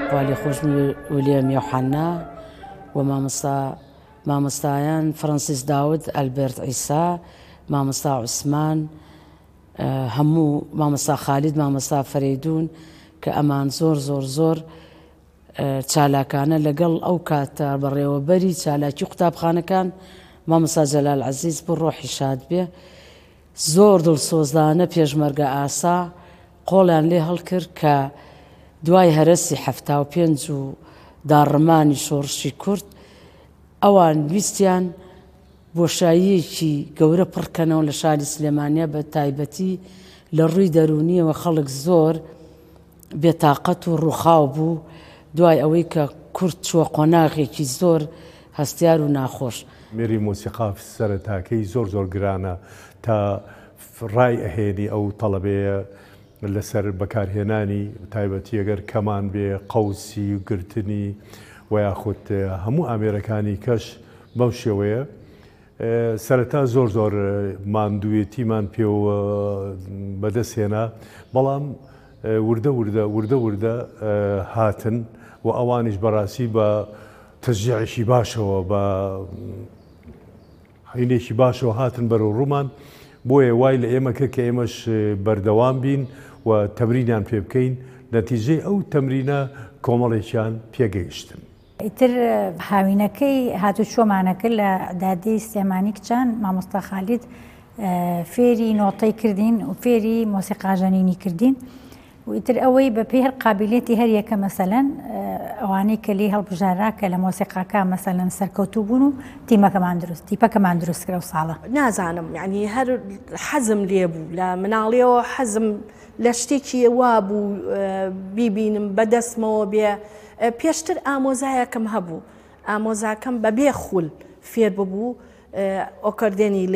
خوالی خۆشمی ویلیام یوحنا و مامۆستایان فرانسیس داود، ئەلبێرت عیسا، مامۆستا عوسمان، هەموو مامۆستا خالید، مامۆستا فەریدون کە ئەمان زۆر چالاکانە لەگەڵ ئەو کاتە بەڕێوەبەری چالاکی قوتابخانەکان مامۆستا جەلال عەزیز بۆ ڕۆحی شاد بێ. زۆر دڵسۆزانە پێشمەرگە ئاسا قۆڵیان لێ هەڵکرد کە دوای هەرەسی 75 و داڕمانی شۆڕشی کورد ئەوان ویستیان بۆشاییەکی گەورە پڕکەنەوە لە شاری سلێمانیا، بە تایبەتی لە ڕووی دەرونیەوە خەڵک زۆر بێتاقەت و ڕووخاو بوو دوای ئەوەی کە کورد چووە قۆناغێکی زۆر هەستیار و ناخۆش. مێری مۆسیقا سەرەتاکەی زۆر گرانە تا ڕای ئەهێنی ئەو تەڵەبەیە لەسەر بەکارهێنانی تایبەتی ئەگەر کەمان بێ، قەوسی و گرتنی و یاخود هەموو ئامێرەکانی کەش بەو شێوەیە. سەرەتا زۆر ماندوویەتیمان پێوە بەدەستهێنا، بەڵام وردە هاتن و ئەوانیش بەڕاستی بە تەشجیعێکی باشەوە، بە هەینێکی باشەوە هاتن بەرەو ڕوومان. بۆیە وای لە ئێمە کرد کە ئێمەش بەردەوام بین و تەمرینیان پێ بکەین، نەتیجەی ئەو تەمرینە کۆمەڵێکیان پێگەیشتن. ئیتر هاوینەکەی هاتوچۆمانەکە لە دادەی سلێمانی کچان مامۆستا خالید فێری نۆتەی کردین و فێری مۆسیقاژەنینی کردین و ئیتر ئەوەی بە پێی هەر قابلیەتی هەر یەکە مەسەلەن ئەوانەی کە لێ هەڵبژارا کە لە مۆسیقاکە مەسەلەن سەرکەوتوو بوون و تیپەکەمان دروست کرە و ساڵە. نازانم یعنی هەر حەزم لێ بوو لە مناڵیەوە، حەزم لە شتێکی وا بوو بیبینم بەدەستمەوە بێ. پێشتر ئامۆزایەکەم هەبوو، ئامۆزاکەم بەبێ خول فێر ببوو ئۆکەردێنی